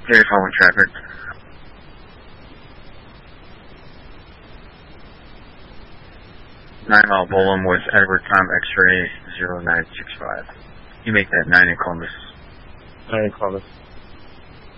Here's Holland traffic. 9 Mile Bowling with Edward Tom X-Ray 0965. You make that 9 in Columbus. 9 in Columbus.